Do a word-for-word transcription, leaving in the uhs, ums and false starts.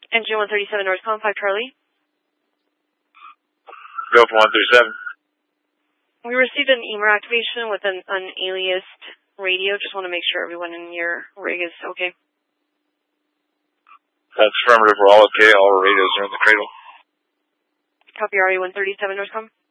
Engine one thirty-seven Northcom, five Charlie. Go for one thirty-seven. We received an E M R activation with an unaliased radio. Just want to make sure everyone in your rig is okay. That's affirmative. We're all okay. All our radios are in the cradle. Copy R E one thirty-seven Northcom.